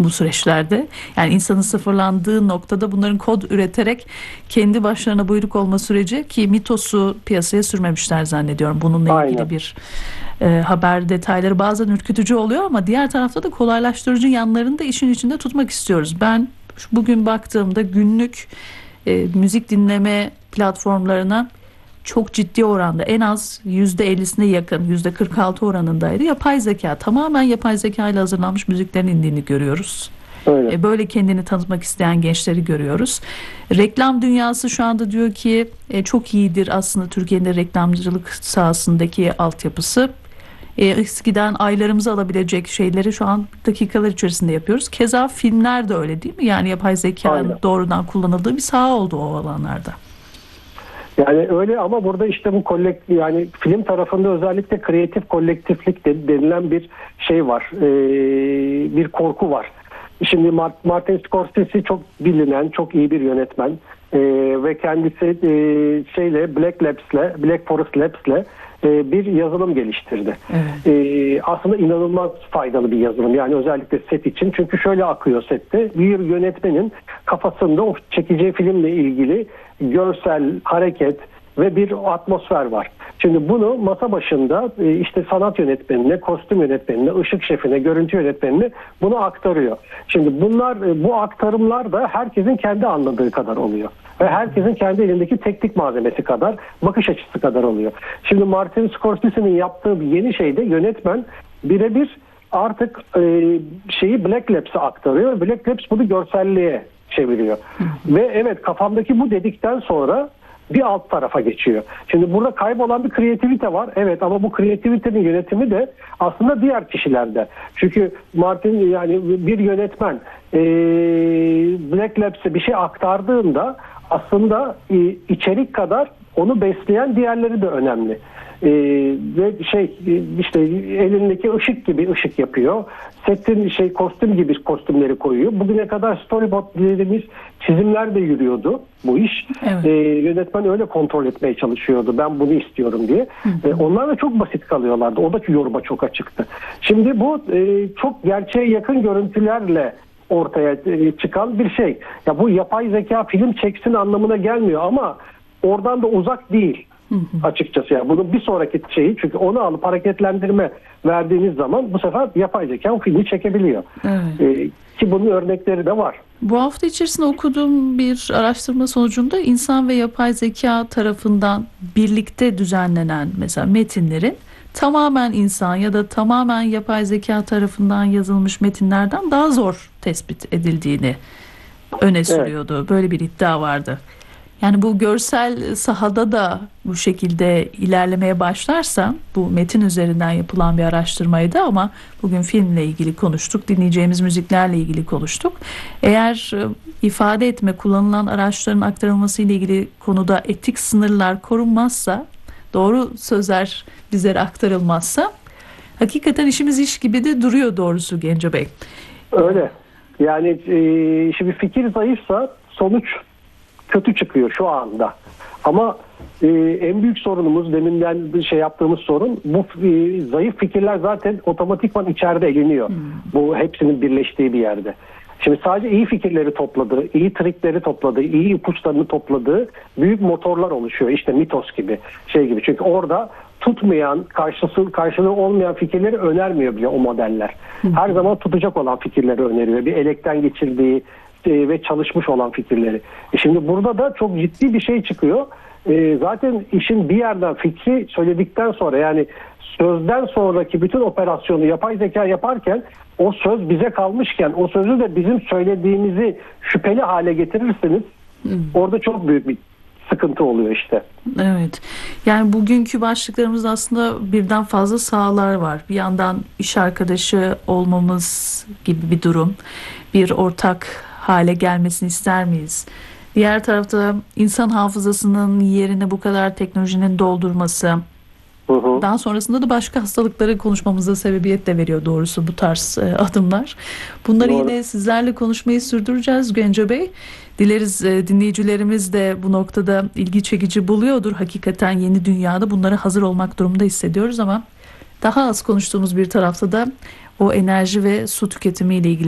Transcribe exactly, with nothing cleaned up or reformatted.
bu süreçlerde. Yani insanın sıfırlandığı noktada bunların kod üreterek kendi başlarına buyruk olma süreci, ki Mitos'u piyasaya sürmemişler zannediyorum. Bununla Aynen. ilgili bir e, haber detayları bazen ürkütücü oluyor ama diğer tarafta da kolaylaştırıcı yanlarını da işin içinde tutmak istiyoruz. Ben bugün baktığımda günlük e, müzik dinleme platformlarına çok ciddi oranda, en az yüzde ellisine yakın, yüzde kırk altı oranındaydı. Yapay zeka, tamamen yapay zeka ile hazırlanmış müziklerin indiğini görüyoruz. Öyle. E, böyle kendini tanıtmak isteyen gençleri görüyoruz. Reklam dünyası şu anda diyor ki e, çok iyidir aslında Türkiye'nin de reklamcılık sahasındaki altyapısı. E, eskiden aylarımızı alabilecek şeyleri şu an dakikalar içerisinde yapıyoruz. Keza filmler de öyle değil mi? Yani yapay zekanın Aynen. doğrudan kullanıldığı bir saha oldu o alanlarda. Yani öyle ama burada işte bu kolektif, yani film tarafında özellikle kreatif kolektiflik de, denilen bir şey var. Ee, bir korku var. Şimdi Martin Scorsese çok bilinen, çok iyi bir yönetmen. Ee, ve kendisi e, şeyle Black Labs'le, Black Forest Labs'le e, bir yazılım geliştirdi. Evet. Ee, aslında inanılmaz faydalı bir yazılım. Yani özellikle set için. Çünkü şöyle akıyor sette. Bir yönetmenin kafasında o çekeceği filmle ilgili görsel, hareket ve bir atmosfer var. Şimdi bunu masa başında işte sanat yönetmenine, kostüm yönetmenine, ışık şefine, görüntü yönetmenine bunu aktarıyor. Şimdi bunlar, bu aktarımlar da herkesin kendi anladığı kadar oluyor. Ve herkesin kendi elindeki teknik malzemesi kadar, bakış açısı kadar oluyor. Şimdi Martin Scorsese'nin yaptığı bir yeni şeyde yönetmen birebir artık e, şeyi Black Labs'e aktarıyor. Black Labs bunu görselliğe çeviriyor. Ve evet, kafamdaki bu dedikten sonra bir alt tarafa geçiyor. Şimdi burada kaybolan bir kreativite var. Evet, ama bu kreativitenin yönetimi de aslında diğer kişilerde. Çünkü Martin, yani bir yönetmen e, Black Labs'e bir şey aktardığında aslında e, içerik kadar onu besleyen diğerleri de önemli. Ee, ve şey işte elindeki ışık gibi ışık yapıyor. Setin şey kostüm gibi kostümleri koyuyor. Bugüne kadar storyboard dediğimiz çizimler de yürüyordu bu iş. Evet. Ee, yönetmen öyle kontrol etmeye çalışıyordu. Ben bunu istiyorum diye. Ee, onlar da çok basit kalıyorlardı. O da yoruma çok açıktı. Şimdi bu e, çok gerçeğe yakın görüntülerle ortaya e, çıkan bir şey. Ya bu yapay zeka film çeksin anlamına gelmiyor ama oradan da uzak değil. Açıkçası yani bunun bir sonraki şeyi, çünkü onu alıp hareketlendirme verdiğiniz zaman bu sefer yapay zeka o filmi çekebiliyor. Evet. Ee, ki bunun örnekleri de var. Bu hafta içerisinde okuduğum bir araştırma sonucunda insan ve yapay zeka tarafından birlikte düzenlenen mesela metinlerin tamamen insan ya da tamamen yapay zeka tarafından yazılmış metinlerden daha zor tespit edildiğini öne sürüyordu. Evet. Böyle bir iddia vardı. Yani bu görsel sahada da bu şekilde ilerlemeye başlarsa, bu metin üzerinden yapılan bir araştırmaydı ama bugün filmle ilgili konuştuk, dinleyeceğimiz müziklerle ilgili konuştuk. Eğer ifade etme, kullanılan araçların aktarılması ile ilgili konuda etik sınırlar korunmazsa, doğru sözler bizlere aktarılmazsa hakikaten işimiz iş gibi de duruyor doğrusu Genco Bey. Öyle. Yani e, şimdi fikir zayıfsa sonuç kötü çıkıyor şu anda. Ama e, en büyük sorunumuz, deminden bir şey yaptığımız sorun, bu e, zayıf fikirler zaten otomatikman içeride eliniyor. Hmm. Bu hepsinin birleştiği bir yerde. Şimdi sadece iyi fikirleri topladığı, iyi trikleri topladığı, iyi ipuçlarını topladığı büyük motorlar oluşuyor. İşte Mitos gibi, şey gibi. Çünkü orada tutmayan, karşısı, karşılığı olmayan fikirleri önermiyor bile o modeller. Hmm. Her zaman tutacak olan fikirleri öneriyor. Bir elekten geçirdiği ve çalışmış olan fikirleri. E şimdi burada da çok ciddi bir şey çıkıyor. E zaten işin bir yerden fikri söyledikten sonra, yani sözden sonraki bütün operasyonu yapay zeka yaparken o söz bize kalmışken o sözü de bizim söylediğimizi şüpheli hale getirirseniz hmm. orada çok büyük bir sıkıntı oluyor işte. Evet. Yani bugünkü başlıklarımızda aslında birden fazla sahalar var. Bir yandan iş arkadaşı olmamız gibi bir durum. Bir ortak hale gelmesini ister miyiz? Diğer tarafta insan hafızasının yerini bu kadar teknolojinin doldurması. Hı hı. Daha sonrasında da başka hastalıkları konuşmamıza sebebiyet de veriyor doğrusu bu tarz e, adımlar. Bunları Doğru. yine sizlerle konuşmayı sürdüreceğiz Genco Bey. Dileriz e, dinleyicilerimiz de bu noktada ilgi çekici buluyordur. Hakikaten yeni dünyada bunlara hazır olmak durumunda hissediyoruz ama daha az konuştuğumuz bir tarafta da o enerji ve su tüketimiyle ilgili